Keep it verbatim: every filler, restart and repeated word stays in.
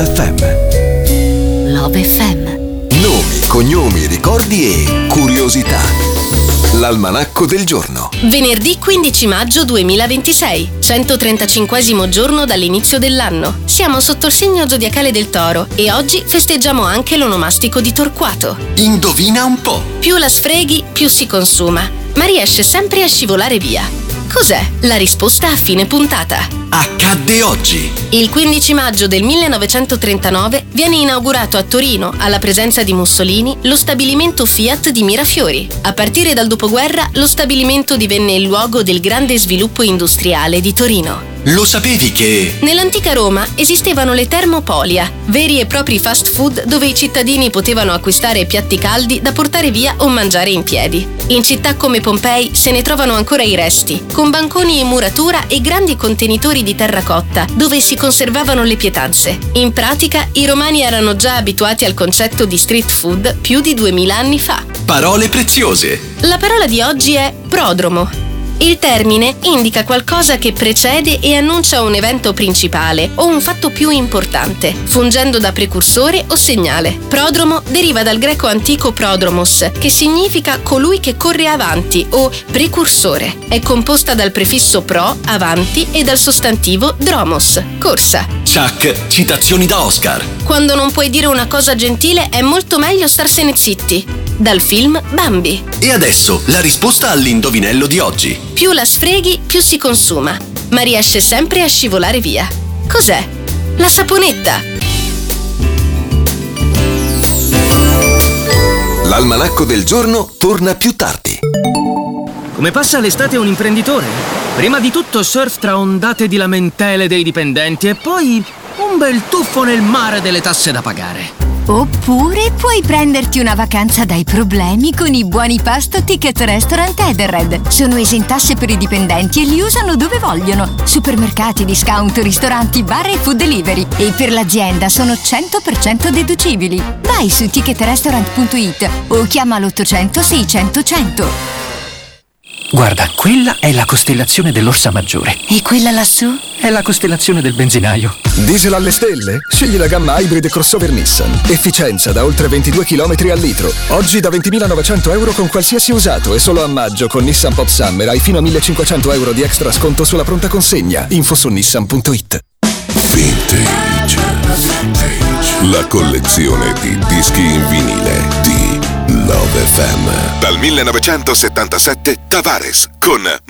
F M. Love F M. Nomi, cognomi, ricordi e curiosità. L'almanacco del giorno. Venerdì quindici maggio duemilaventisei, centotrentacinquesimo giorno dall'inizio dell'anno. Siamo sotto il segno zodiacale del Toro e oggi festeggiamo anche l'onomastico di Torquato. Indovina un po'. Più la sfreghi, più si consuma, ma riesce sempre a scivolare via. Cos'è? La risposta a fine puntata. Accadde oggi. Il quindici maggio del millenovecentotrentanove viene inaugurato a Torino, alla presenza di Mussolini, lo stabilimento Fiat di Mirafiori. A partire dal dopoguerra, lo stabilimento divenne il luogo del grande sviluppo industriale di Torino. Lo sapevi che... Nell'antica Roma esistevano le Termopolia, veri e propri fast food dove i cittadini potevano acquistare piatti caldi da portare via o mangiare in piedi. In città come Pompei se ne trovano ancora i resti, con banconi in muratura e grandi contenitori di terracotta dove si conservavano le pietanze. In pratica, i romani erano già abituati al concetto di street food più di duemila anni fa. Parole preziose. La parola di oggi è prodromo. Il termine indica qualcosa che precede e annuncia un evento principale o un fatto più importante, fungendo da precursore o segnale. Prodromo deriva dal greco antico prodromos, che significa colui che corre avanti o precursore. È composta dal prefisso pro, avanti, e dal sostantivo dromos, corsa. Chuck, citazioni da Oscar. Quando non puoi dire una cosa gentile è molto meglio starsene zitti. Dal film Bambi. E adesso la risposta all'indovinello di oggi. Più la sfreghi, più si consuma, ma riesce sempre a scivolare via. Cos'è? La saponetta. L'almanacco del giorno torna più tardi. Come passa l'estate un imprenditore? Prima di tutto surf tra ondate di lamentele dei dipendenti e poi un bel tuffo nel mare delle tasse da pagare. Oppure puoi prenderti una vacanza dai problemi con i buoni pasto Ticket Restaurant Edenred. Sono esentasse per i dipendenti e li usano dove vogliono. Supermercati, discount, ristoranti, bar e food delivery. E per l'azienda sono cento per cento deducibili. Vai su ticket restaurant punto it o chiama l'ottocento seicento cento. Guarda, quella è la costellazione dell'Orsa Maggiore. E quella lassù? È la costellazione del benzinaio. Diesel alle stelle? Scegli la gamma Hybrid crossover Nissan. Efficienza da oltre ventidue chilometri al litro. Oggi da ventimilanovecento euro con qualsiasi usato e solo a maggio con Nissan Pop Summer hai fino a millecinquecento euro di extra sconto sulla pronta consegna. Info su nissan punto it. Vintage. Vintage. La collezione di dischi in vinile di Love F M. Dal millenovecentosettantasette Tavares con